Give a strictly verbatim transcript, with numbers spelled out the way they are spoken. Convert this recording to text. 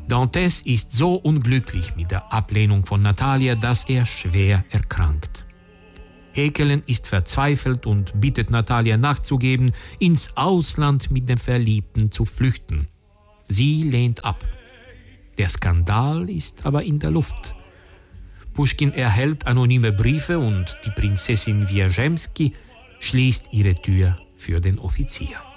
Dantes ist so unglücklich mit der Ablehnung von Natalia, dass er schwer erkrankt. Häkelen ist verzweifelt und bittet Natalia nachzugeben, ins Ausland mit dem Verliebten zu flüchten. Sie lehnt ab. Der Skandal ist aber in der Luft. Puschkin erhält anonyme Briefe und die Prinzessin Wierzemski schließt ihre Tür für den Offizier.